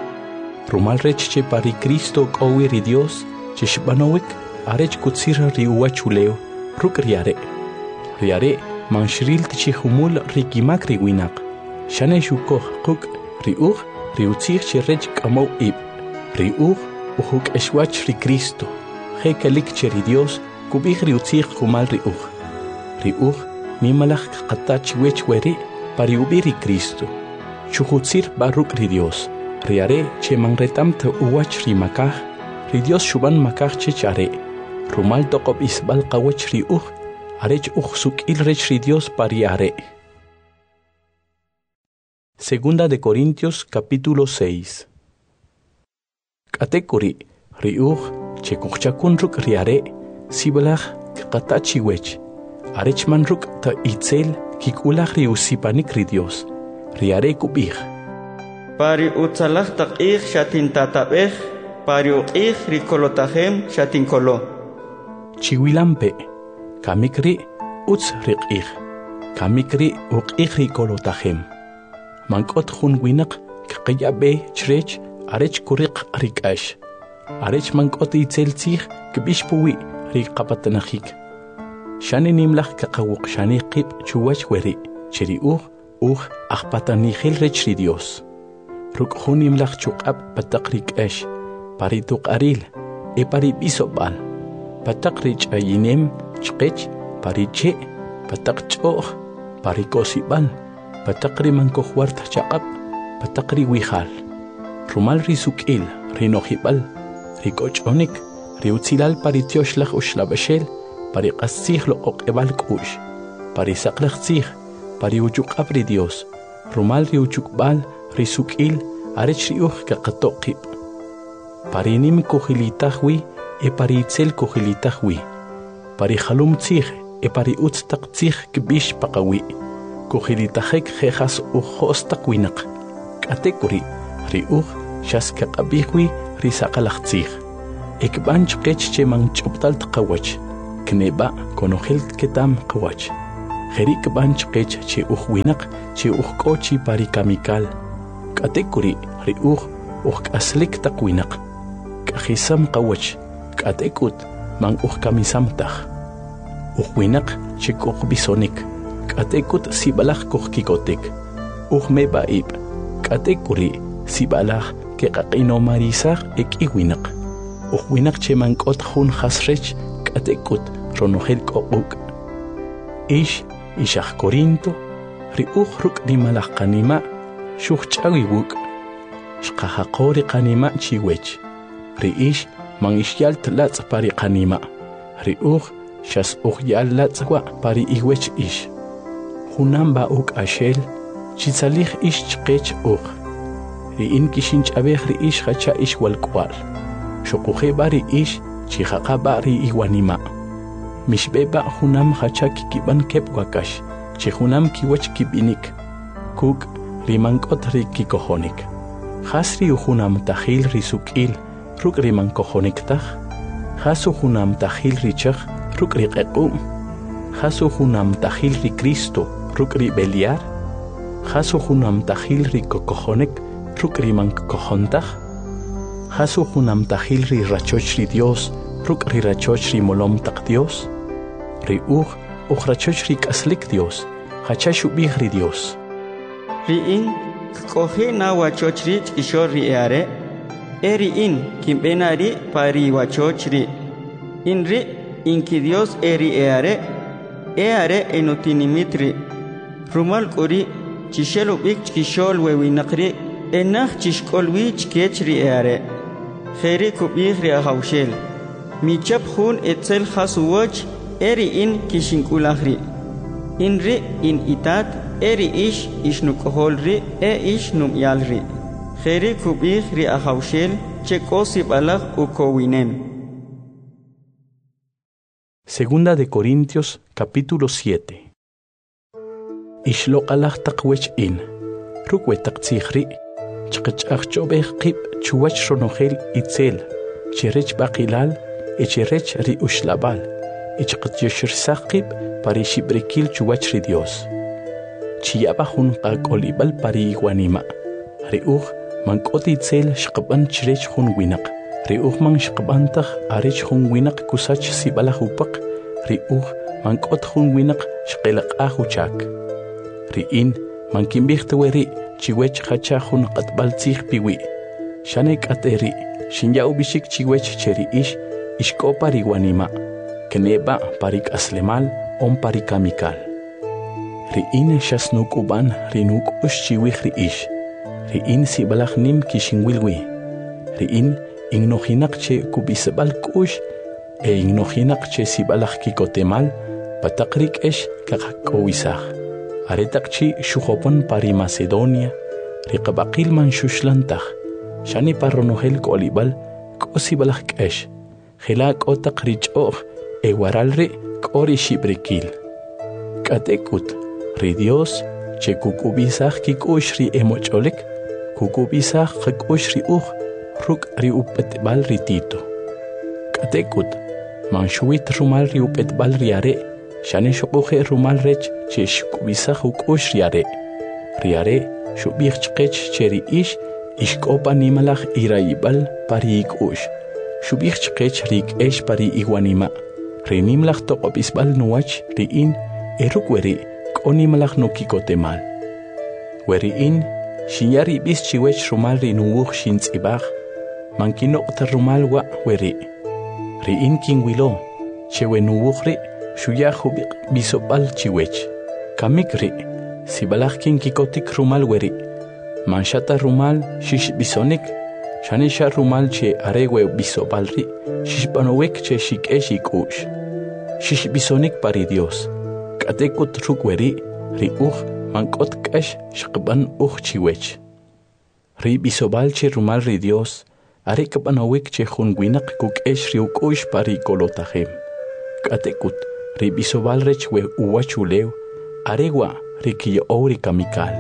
rumal rech che pa ri Cristo k'owi ri Dios che xb'anowik arech kutzir ri uwachulew ruk' ri are ri are manxril tchi jumul ri kimak ri winaq xane xukoj quk' ri uj ri utzij che rech k'amow ib' ri uj ujuk'exwach ri Cristo je kelik che ri Dios kub'ij ri utzij kumal ri uj ri uj nimalaj qata chiwech weri pari ub'i ri Cristo xujutzir ba ruk' ri Dios ri are che manretam ta uwach ri makaj ri Dios xuban makaj chech are rumal toqob'isb'al qawach ri uj arech uj suk'il rech ri Dios pari are. Segunda de Corintios capítulo seis. K'ate kuri ri uj che kujchakun ruk' ri are sibalaj kqata chiwech arech man ruk' ta itzel kik'ulaj ri usipanik ri Dios ri are kub'ij pari utzalaj taq'ij xatintatab'ej pari uq'ij ri kolotajem xatinkolo chiwilampe kamik ri utz ri q'ij kamik ri uq'ij ri kolotajem mank'ot jun winaq kqayab'e chrech arech kuriq ri k'ax arech mank'ot itzel tzij kb'ix puwi ri qapatanajik xane nimlaj kaqawuqxani qib' chuwach weri che ri uj uj ajpatanijil rech ri Dios ruk' jun nimlaj chuq'ab' pataq ri k'ax pari tuq'aril e pari b'isob'al pataq ri ch'ayinem chqech pari che' pataq ch'o'j pari kosib'al pataq ri mankojwart chaq'ab' pataq ri wijal rumal ri suk'il ri nojib'al ri k'och'onik ri utzilal pari tyoxlaj uxlab'axel pari q'as tzij loq'oq'eb'al k'u'x pari saqlaj tzij pari uchuq'ab' ri Dios rumal ri uchukb'al ri suk'il arech ri uj kaqatoq qib' pari nim kujilitaj wi e pari itzel kujilitaj wi pari jalum tzij e pari utz taq tzij kb'ix paqawi kujilitajek jejas ujos taq winaq k'ate kuri ri uj xas kaq'ab'ij wi ri saqalaj tzij ekban chqech che man choptal tqawach kneba konojel ketam qawach Jerik ban chqech che uwinaq che uqochi pari kamikal katekuri ri uq uq aslik taqwinaq kahisam qawach katekut man uq kamisam taj uwinaq che uq bisonik katekut sibalaj uq kikotek uq meba ib katekuri sibalaj ke qaqino marisaq ek iwinaq uwinaq che man qot jun hasrech katekut ronojel qoquk ish Ishaq Corinto, ri uqruk ni malaq qanima, xuq ch'awi wuk, shqahaqori qanima chiwech, ri ish man ishyal tlatz pari qanima, ri uq shas uqyal latzwa pari iwech ish. Hunamba uk ashel, chitzalij ish chqech uq, ri in kishin ch'abej ri ish hacha ish walkwal, xuquje bari ish chihaqa bari iwanima. Mishbeba hunam hacha kikiban kep wakash, che hunam kiwach kibinik, kuk rimankot ri kikohonik. Hasri uhunam tahil risukil, ruk rimankohonik tah, hasu hunam tahil richach, ruk riqequm, hasu hunam tahil ri Cristo, ruk ri beliar, hasu hunam tahil ri kokohonik, ruk rimankohontah, hasu hunam tahil ri rachoch ri Dios, ruk ri rachoch ri molom tak Dios, ri uq uq rachoch ri kaslik Dios, hacha shubih ri Dios. Ri in kohe na wachoch ri ishor ri eare, eri in kimbena ri pari wachoch ri. In ri in ki Dios eri eare, eare enotinimit ri. Rumal kuri chishelo bik chishol wewinakri, enach chishkolwi chkech ri eare. Kheri kubih ri ahawshel. Michap hun etzel hasuwach, eri in kishinkulahri. In ri in itat, eri ish ishnukohol ri, e ish numyalri. Kheri kubih ri ahawshel, chekosib alah ukowinem. Segunda de Corintios, capítulo siete. Ishlo alah taqwech in, rukwe taqtsikhri, chqachach chobeh qib chuwach ronogel itzel, cherech baqilal, echirech ri ushlabal, echqatyoshir saqib pari shibrikil chuwach ri Dios. Chiyaba hun qakolibal pari iguanima. Ri uq mankoti itzel shqaban chirech hun winaq. Ri uq man shqabantaq arech hun winaq kusach sibala hupaq. Ri uq mankot hun winaq shqelaq'a huchak. Ri in mankimbihtawe ri chiwech hacha hun qatbal tzij piwi. Shanek ateri shinyau bishik chiwech cheri ish ishkopa riwanima, keneba parik aslemal on parikamikal. Riin shasnuk uban rinuk ushchiwih ri ish, riin sibalach nim kishinwilwi, riin ignohinak che kubisabal kush, e ignohinak che sibalach kikotemal, patakrik esh kakakowisach. Aretak chi shuhopon pari Macedonia, riqabakil man shushlantach, shani parronohel kolibal, kosibalach kesh. Hilak otak richoch e waralri kori shibrikil. Katekut ri Dios che kukubisach kikush ri emocholik, kukubisach kikush ri uch ruk ri upetbal ri tito. Katekut manshuit rumal ri upetbal ri are, shane shokuche rumal rech che shkubisach ukush ri are. Ri are shubich chkech che ri ish ishkopa nimalach iraibal pari ikush. Shubich chqech rik esh pari iguanima. Renimlach toqopisbal nuach ri in erukweri konimalach no kikotemal. Weri in shinyari bis chiwech rumal ri nuwuch shintzibach. Mankino rumal wa weri. Ri in kingwilo chewe nuwuch ri shuyahu bisopal chiwech. Kamik ri sibalach kin kikotik rumal weri. Manshata rumal shish bisonik. Shanisha rumal che arewe bisobalri, shishpanowek che shike shikush. Shish bisonik pari Dios. Katekut rukweri, ri uch mankot kesh shqban uch chiwech. Ri bisobal che rumal ri Dios, are kapanowek che junwinak kukesh ri ukush pari kolotahem. Katekut ri bisobal rech we uwachulew, arewa ri kiyo ori kamikal.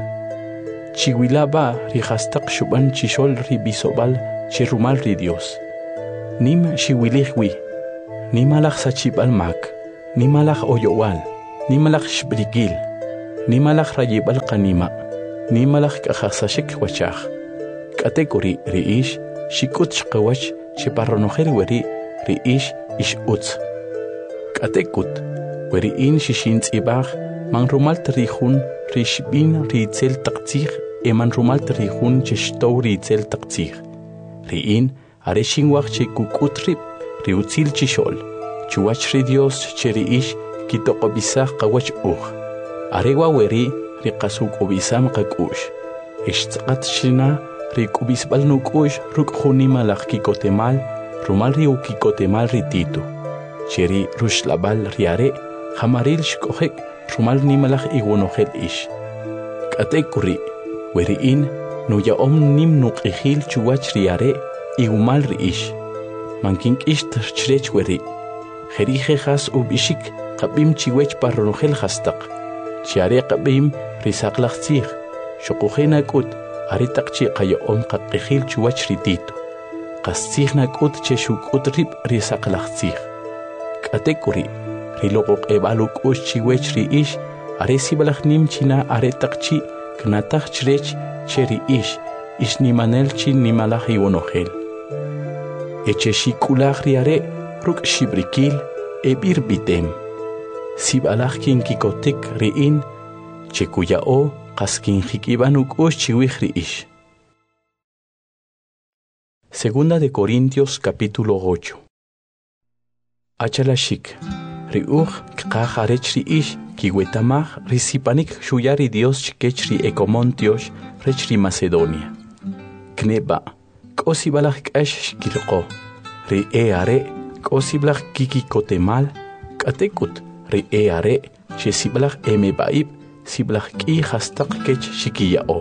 Chiwilaba ri hastak shuban chishol ri bisobal chirumal ri Dios. nim xiwilihwi, nimalaj sachib'almak, nimalaj oyowal, nimalaj xbrikil, nimalaj rayib'al qanima, nimalaj k'ajaqsashik wachaj. K'atek'uri ri'ix xik'ut xqawach xiparronojel weri ri'ix ix utz. K'atek'ut weri'in xixintz'ib'aj man rumal trijun rixb'in ritzel taqtzij eman rumal trijun chextow ritzel taqtzij. Ri'in are xinwaj che kuk'ut rib riutzil chixol, chuwach ri Dios che ri'ix kitoq'obisaj qawach uj. Are waweri riqasuk'obisam qak'ux. Ixtz'aqat xina rik'ubisb'al nuk'ux ruk' junimalaj kikotemal rumal ri ukikotemal rititu. Cheri ruxlabal riare jamaril xk'ojek rumal nimalaj iwonojel ix. K'atek'uri weri'in nuya'om nim nuq'ijil chuwach riare igumal ri'ix. Mankink'ix chirech weri. Jeri jejas ub'ixik qab'im chiwech parronojel jastaq. Chiare qab'im risaqlaj tzij. Xoqojej nak'ut are taq chi qaya'om qaq'ijil chuwach rititu. Qas tzij nak'ut che xuk'ut rib risaqlaj tzij. K'atek'uri riloq'oq'eb'al uk'ux chiwech ri'ix are sib'alaj nim china are taq chi knataj chirech che ri'ix ix nimanel chi nimalaj iwonojel. Eche xik'ulaj riare ruk' xibrikil eb'ir bitem. Sib'alaj kinkikotik ri'in che kuya'o qas kinjik'ib'an uk'ux chiwij ri'ix. Segunda de Corintios capítulo ocho. Achalashik, riuj kqaj arech ri'ix kiwetamaj risipanik xuyari Dios chikech ri Ecomontiox rech ri Macedonia. Kneba, k'osibalaj k'ax xkilqo, ri e are k'osiblaj kikikotemal, k'atek'ut ri e are che siblaj emeba'ib siblaj k'i jastaq kech xikiya'o.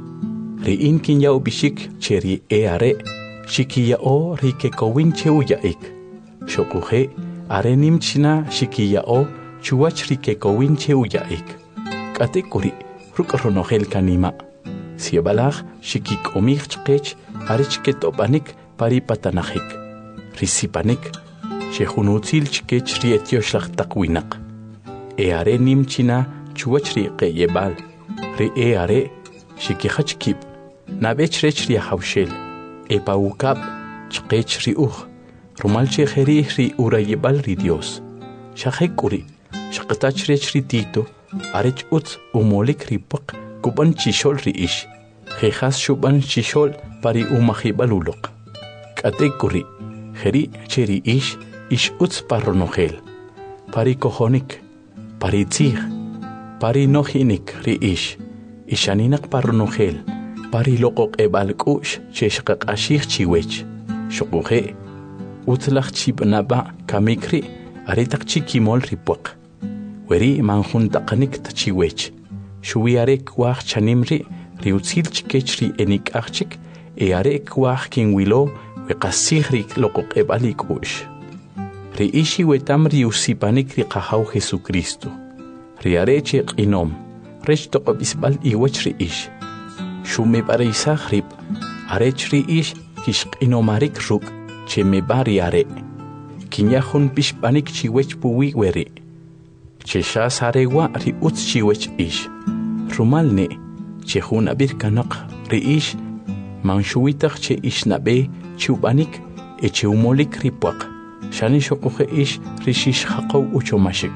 Ri'in kinya'u bixik che ri e are xikiya'o ri kekowin che uya'ik. Xokuje are nim china xikiya'o chuwach ri kekowin che uya'ik. K'atek'uri ruk' ronojel kanima. Siebalaj xikik'omij chqech are chket'opanik pari patanajik. Risipanik xejunutzil chkech ri etioxlaj taq winaq. E are nim china chuwach ri qe'yeb'al. Ri e are xikijach kib. Nab'ech rech ri ajawxel. Epa ukab chqech ri uj. Rumal che jeri ri urayib'al ri Dios. Xajek'uri xaqtach rech ri Tito arech utz umolik ri puq kub'an chixol ri'ix. Jejas xub'an chixol pari umajib'al uloq. K'atek'uri jeri che ri'ix ix utz parronojel. Pari kojonik, pari tzij, pari nojinik ri'ix. Ixaninaq parronojel, pari loqoq'eb'al k'u'x che xqaq'axij chiwech. Xoquje utzlaj chib'naba' kamikri are taq chi kimol ri puq. Weri manjuntaqanik tachiwech. Xuwi are kwaj chanim ri riutzil chikech ri enik'aj chik e are kwaj kinwilo weqasij ri loqoq'eb'al ik'u'x. Ri'ix iwetam ri usipanik ri qajaw Jesucristo. Ri are che q'inom rech toq'ob'isb'al iwach ri'ix. Xumeb'arisaj rib arech ri'ix kixq'inomarik ruk' che meb'a ri are. Kinyajun pixb'anik chiwech puwi weri. Che xas arewa ri utz chiwech ix. Rumal ne che jun abir kanaq ri'ix manxuwitaj che ixnab'e chiwb'anik e che umolik ri puaq. Xani xoquje ix ri xixjaqow uchomashik.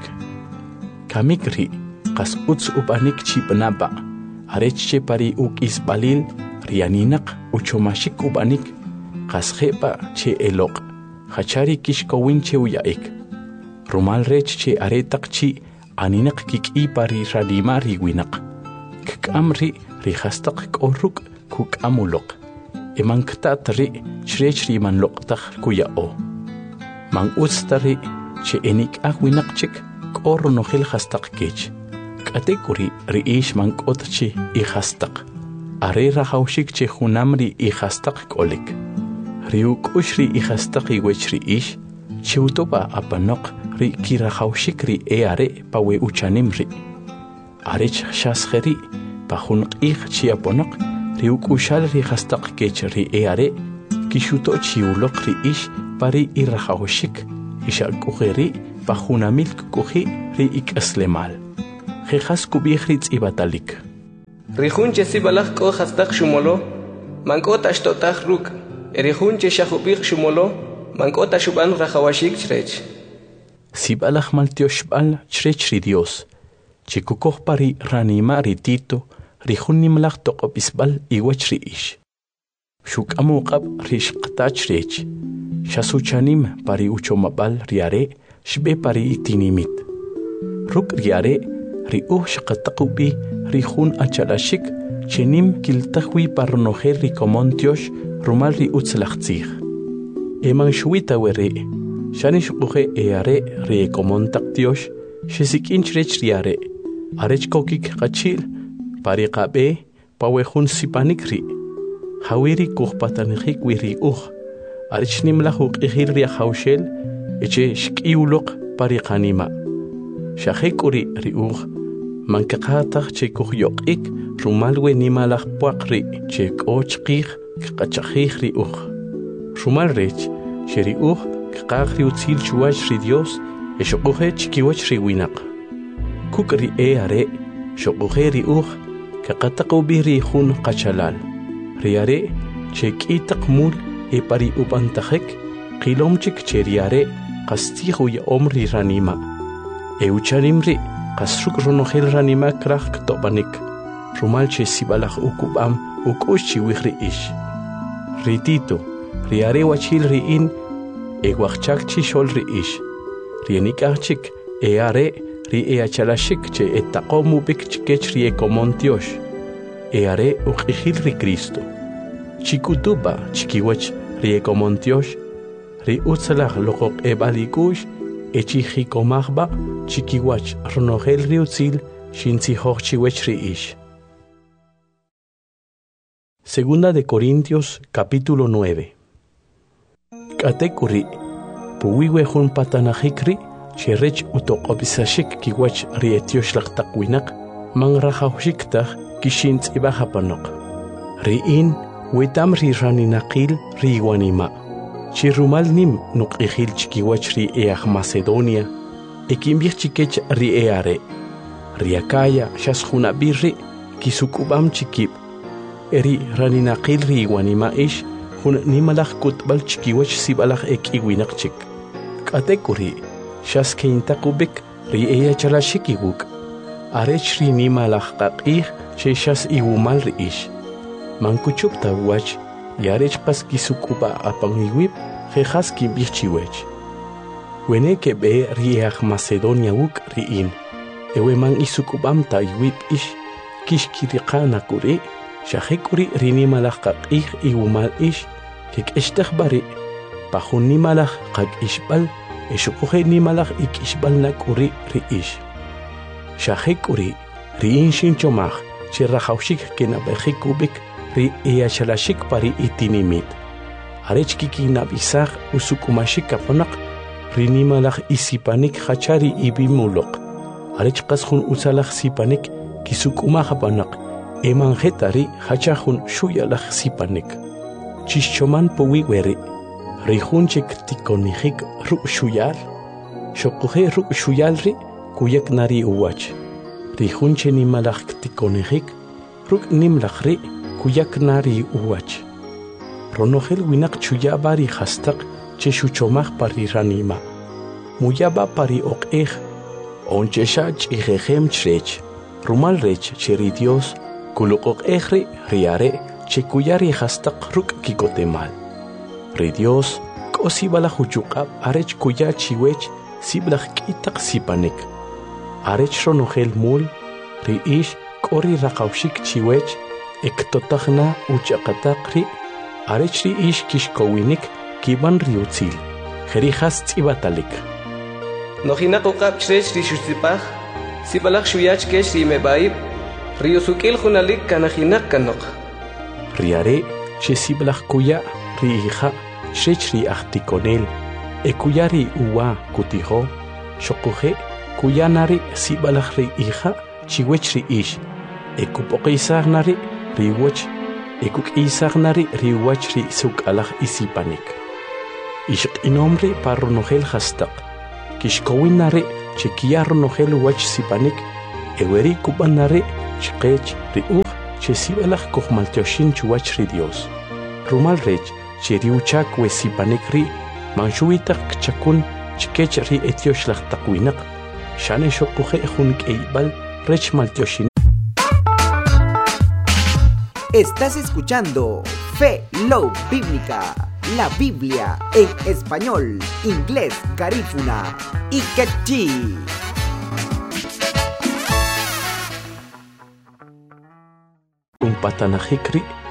Kamik ri qas utz ub'anik chib'naba' arech che pari uk'isb'alil rianinaq uchomashik ub'anik qas je'pa che eloq hachari kixkowin che uya'ik. Rumal rech che are taq chi aninaq kik'i pari ranima ri winaq. Kk'am ri ri jastaq k'oruk kuk'am uloq. Eman ktat ri chirech ri man loqtaj kuya'o. Man utz ri che enik'aj winaq chik k'oronojel jastaq kech. K'atek'uri ri'ix man k'ot chi i jastaq. Are rajawxik che junam ri i jastaq k'olik. Ri uk'ux ri i jastaq iwech ri'ix chiwtopa apanoq ri kirajawxik ri e are pawe uchanim ri. Arech xasjeri pa jun q'ij chi aponoq ri uk'uxal ri jastaq kech ri e are kixuto chiwloq ri'ix pari irrajaoshik ishakujeri pajunamil kuji ri ikaslemal jejas kubihritz ibatalik Rihunche sibalach ko hastaq shumolo mankota ashtotaq ruk erihunche shahubik shumolo mankota shuban rajawashik chrech sibalach maltioshbal chrech ri Dios chikukoj pari ranima ritito rihunimlach toqopisbal iwach ri ish shukamuqab rishqtach rech shasuchanim pari uchomabal riare shbe pari itinimit ruk riare ri uh shqataqubi rihun achalashik chenim kiltahwi parnojer ri komontiosh rumal ri utzlachtzig eman shuita were shanish quhe eare ri komontaktiosh shisikinch rech riare arech kokik qachil pari qabe pawehun sipanik ri hawiri kuhpatanijik wiri uh arech nimlahu qihil ri hawshel eche shkiuluq pari qanima shahekuri ri uh mankaqataq chekuq yoqik rumalwe nimalaq puaqri chekochqij qachaqij ri uh rumal rech sheri uh qaqri utzil chuwach ri Dios eshoquje chikiwach ri winaq kukri eare shoquje ri uh qaqataqu biri khun qachalal riare chekitaq mul e pari upantajek qilomchik cheriare qastihu ya omri ranima eucharimri qasruk ronojel ranima kraj ktobanik rumalche sibalaj ukubam ukushi wihri ish ritito riare wachil riin e wachchakchi shol ri ish rienikachik eare ri eachalashik che etaqomu bik chikech ri ekomontiosh eare uqihil ri Cristo chikutuba chikiwach ri ekomontiosh ri utzalaj loqoq ebalikush echijikomajba chikiwach ronojel ri utzil shintzihoj chiwech ri ish. Segunda de Corintios capítulo nueve. Katekuri puwiwe jun patanajikri cherech utoqobisashik kiwach ri etiosh laqtaqwinaq mangrajawshiktaj kishintz ibajapanok riin wetam ri raninaqil ri wanima chirumal nim nuqihil chikiwach ri eaj Macedonia ekimbich chikech ri eare riakaya shasjuna birri kisukubam chikib eri raninaqil ri wanima ish hun nimalaj kutbal chikiwach sibalaj ekiwinaq chik katekuri shaskeintakubik ri eya chalashikiguk arech ri nimalaj qaqih cheshas iwumal ri ish mankuchupta wach yarech pas kisukuba apangiwip jejas kimbichiwech wene ke be riach Macedonia wuk riin ewe man isukubam ta iwip ish kishkiriqana kuri shahekuri rinimalaj qaqih iwumal ish kekeshtakhbari pajunimalaj qaq ishbal eshukuhe nimalaj ikishbal nakuri ri ish shahekuri riin shinchomaj cherrajawshik kenabejikubik ri eachalashik pari itinimit arech kikinabisaj usukumashik kapanaq rinimalaj isipanik hachari ibimuloq arech qasjun usalaj sipanik kisukumaj panaq emanjetari hachajun shuyalaj sipanik chishchoman puwiweri rijunchik tikonijik ru shuyal shoquje ru shuyalri kuyak nari uwach rijunche nimalaj tikonijik ruk nimlajri kuyak nari uwach ronojel winaq chuyabari hastaq cheshuchomaj pari ranima muyaba pari oqej onchesha ch'ijejem chrech rumal rech cheri Dios kuluqoqejri riare chekuyari hastaq ruk kikotemal ri Dios k'osibala huchuqab arech kuya chiwech siblaj k'itaq sipanik arech ronojel mul ri ish k'ori raqawshik chiwech ektotajna uchaqataqri arech ri ish kishkowinik kiban ri utzil jerijas tzibatalik Nojina qoqab chrech ri shutzipaj sibalaj shuyach kesh ri mebaib ri usukil junalik kanajinaq kanoq riare che siblaj kuya ri hija chrech ri ajtikonel ekuya ri uwa kutijo shoquje kuyanari sibalaj ri hija chiwech ri ish ekupoqisagnari riwach ekuk'isagnari riwach ri suk'alaj isipanik ishq inombre parronogel hastaq kishkowinare chekia ronogel wach sipanik eweri kubanare chqech riuq chesibalaj kohmaltioshin chuwach ri Dios rumal rech cheriuchak we sipanik ri manshuitaq kchakun chkech ri etiosh taqwinaq shane shoquje jun keibal rech maltioshin. Estás escuchando Fe Low Bíblica, la Biblia en español, inglés, garífuna y quechí. Un patanajikri